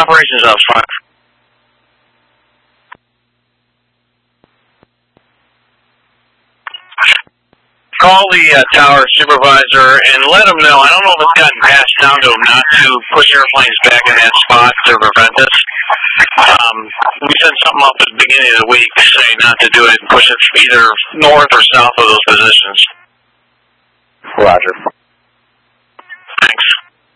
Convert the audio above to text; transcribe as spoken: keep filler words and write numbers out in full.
operations up front. Call the uh, tower supervisor and let him know. I don't know if it's gotten passed down to him not to push airplanes back in that spot to prevent this. Um, we sent something up at the beginning of the week saying not to do it and push it either north or south of those positions. Roger.